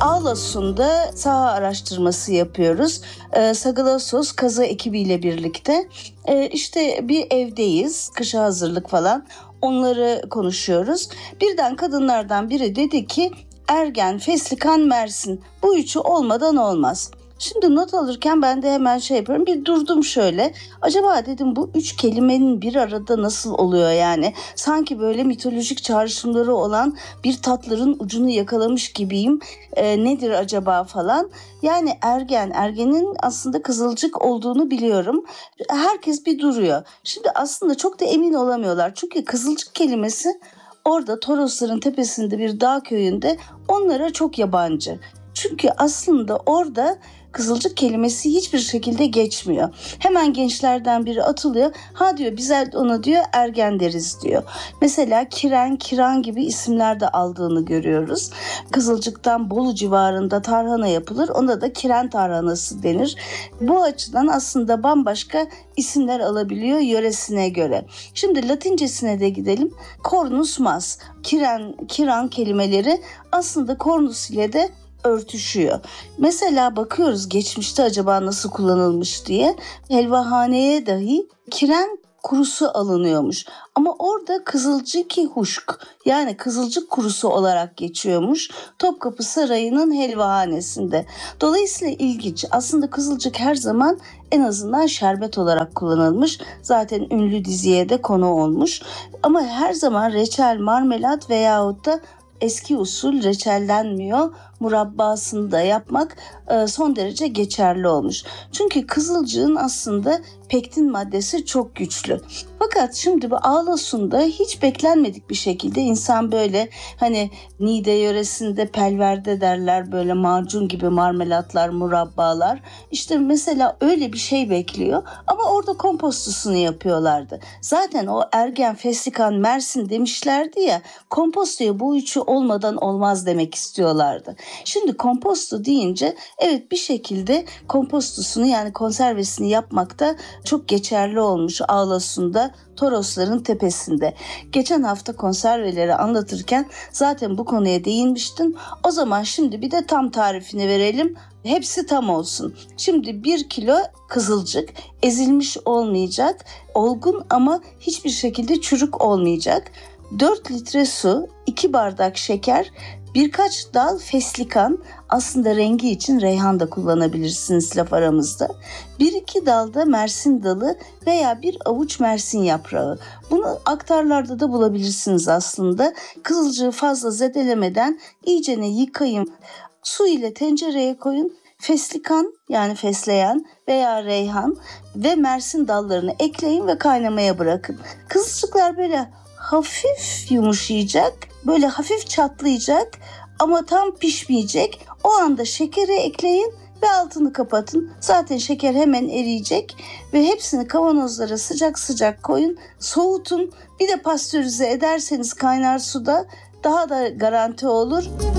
Ağlasun'da saha araştırması yapıyoruz. Sagalassos kazı ekibiyle birlikte. İşte bir evdeyiz, kışa hazırlık falan. Onları konuşuyoruz. Birden kadınlardan biri dedi ki Ergen, Feslikan, Mersin. Bu üçü olmadan olmaz. Şimdi not alırken ben de hemen yapıyorum. Bir durdum şöyle. Acaba dedim bu üç kelimenin bir arada nasıl oluyor yani? Sanki böyle mitolojik çağrışımları olan bir tatların ucunu yakalamış gibiyim. Nedir acaba falan. Yani ergenin aslında kızılcık olduğunu biliyorum. Herkes bir duruyor. Şimdi aslında çok da emin olamıyorlar. Çünkü kızılcık kelimesi orada Torosların tepesinde bir dağ köyünde onlara çok yabancı. Çünkü aslında orada kızılcık kelimesi hiçbir şekilde geçmiyor. Hemen gençlerden biri atılıyor. Ha diyor biz ona diyor ergen deriz diyor. Mesela Kiran gibi isimler de aldığını görüyoruz. Kızılcıktan Bolu civarında tarhana yapılır. Ona da Kiren tarhanası denir. Bu açıdan aslında bambaşka isimler alabiliyor yöresine göre. Şimdi Latincesine de gidelim. Cornus mas, Kiran kelimeleri aslında Cornus ile de örtüşüyor. Mesela bakıyoruz geçmişte acaba nasıl kullanılmış diye. Helvahaneye dahi kiren kurusu alınıyormuş. Ama orada kızılcık huşk yani kızılcık kurusu olarak geçiyormuş Topkapı Sarayı'nın helvahanesinde. Dolayısıyla ilginç. Aslında kızılcık her zaman en azından şerbet olarak kullanılmış. Zaten ünlü diziye de konu olmuş. Ama her zaman reçel, marmelat veyahut da eski usul reçellenmiyor. Murabbasını da yapmak son derece geçerli olmuş. Çünkü kızılcığın aslında pektin maddesi çok güçlü. Fakat şimdi bu Ağlasun'da hiç beklenmedik bir şekilde insan böyle hani Niğde yöresinde pelverde derler böyle macun gibi marmelatlar, murabbalar. İşte mesela öyle bir şey bekliyor ama orada kompostosunu yapıyorlardı. Zaten o Ergen, Feslikan, Mersin demişlerdi ya kompostoya bu üçü olmadan olmaz demek istiyorlardı. Şimdi komposto deyince evet bir şekilde kompostosunu yani konservesini yapmakta çok geçerli olmuş Ağlasun'da Torosların tepesinde. Geçen hafta konserveleri anlatırken zaten bu konuya değinmiştim. O zaman şimdi bir de tam tarifini verelim. Hepsi tam olsun. Şimdi 1 kilo kızılcık ezilmiş olmayacak, olgun ama hiçbir şekilde çürük olmayacak. 4 litre su, 2 bardak şeker, birkaç dal feslikan, aslında rengi için reyhan da kullanabilirsiniz laf aramızda. 1-2 dal da mersin dalı veya bir avuç mersin yaprağı. Bunu aktarlarda da bulabilirsiniz aslında. Kızılcığı fazla zedelemeden iyicene yıkayın. Su ile tencereye koyun. Feslikan yani fesleğen veya reyhan ve mersin dallarını ekleyin ve kaynamaya bırakın. Kızılcıklar böyle hafif yumuşayacak, böyle hafif çatlayacak ama tam pişmeyecek. O anda şekeri ekleyin ve altını kapatın. Zaten şeker hemen eriyecek ve hepsini kavanozlara sıcak sıcak koyun, soğutun. Bir de pastörize ederseniz kaynar suda daha da garanti olur.